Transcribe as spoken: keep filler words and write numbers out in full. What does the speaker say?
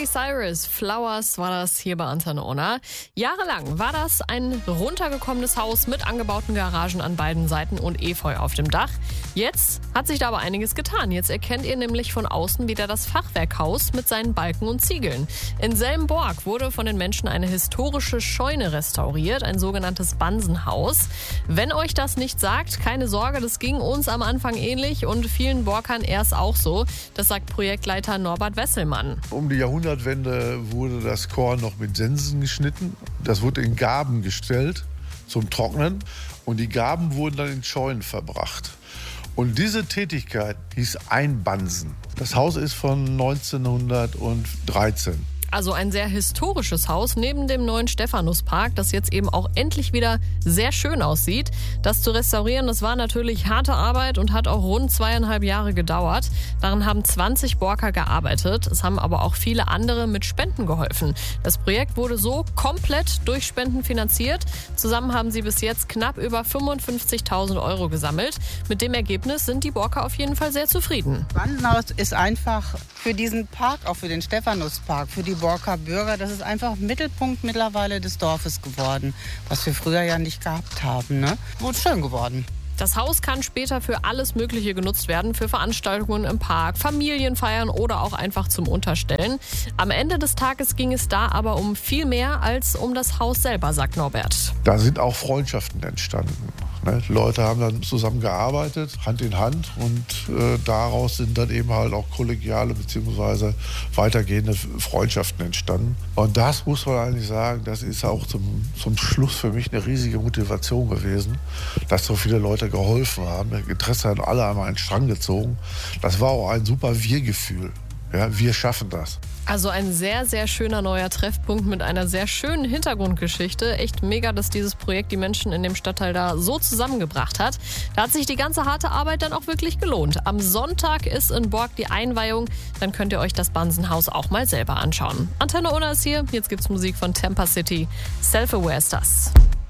Miley Cyrus, Flowers war das hier bei Antenne Unna. Jahrelang war das ein runtergekommenes Haus mit angebauten Garagen an beiden Seiten und Efeu auf dem Dach. Jetzt hat sich da aber einiges getan. Jetzt erkennt ihr nämlich von außen wieder das Fachwerkhaus mit seinen Balken und Ziegeln. In Selmborg wurde von den Menschen eine historische Scheune restauriert, ein sogenanntes Bansenhaus. Wenn euch das nicht sagt, keine Sorge, das ging uns am Anfang ähnlich und vielen Borkern erst auch so. Das sagt Projektleiter Norbert Wesselmann. Um die Jahrhundertwende wurde das Korn noch mit Sensen geschnitten. Das wurde in Garben gestellt zum Trocknen und die Garben wurden dann in Scheunen verbracht. Und diese Tätigkeit hieß Einbansen. Das Haus ist von neunzehnhundertdreizehn. Also ein sehr historisches Haus neben dem neuen Stephanuspark, das jetzt eben auch endlich wieder sehr schön aussieht. Das zu restaurieren, das war natürlich harte Arbeit und hat auch rund zweieinhalb Jahre gedauert. Daran haben zwanzig Borker gearbeitet. Es haben aber auch viele andere mit Spenden geholfen. Das Projekt wurde so komplett durch Spenden finanziert. Zusammen haben sie bis jetzt knapp über fünfundfünfzigtausend Euro gesammelt. Mit dem Ergebnis sind die Borker auf jeden Fall sehr zufrieden. Bansenhaus ist einfach für diesen Park, auch für den Stephanuspark, für die Borker Bürger, das ist einfach Mittelpunkt mittlerweile des Dorfes geworden, was wir früher ja nicht gehabt haben. Ne? Wurde schön geworden. Das Haus kann später für alles Mögliche genutzt werden, für Veranstaltungen im Park, Familienfeiern oder auch einfach zum Unterstellen. Am Ende des Tages ging es da aber um viel mehr als um das Haus selber, sagt Norbert. Da sind auch Freundschaften entstanden. Ne? Leute haben dann zusammen gearbeitet, Hand in Hand, und äh, daraus sind dann eben halt auch kollegiale bzw. weitergehende Freundschaften entstanden. Und das muss man eigentlich sagen, das ist auch zum, zum Schluss für mich eine riesige Motivation gewesen, dass so viele Leute geholfen haben. Interesse haben alle einmal einen Strang gezogen. Das war auch ein super Wir-Gefühl. Ja, wir schaffen das. Also ein sehr, sehr schöner neuer Treffpunkt mit einer sehr schönen Hintergrundgeschichte. Echt mega, dass dieses Projekt die Menschen in dem Stadtteil da so zusammengebracht hat. Da hat sich die ganze harte Arbeit dann auch wirklich gelohnt. Am Sonntag ist in Bork die Einweihung. Dann könnt ihr euch das Bansenhaus auch mal selber anschauen. Antenne Unna ist hier. Jetzt gibt's Musik von Tampa City. Self-Aware ist das.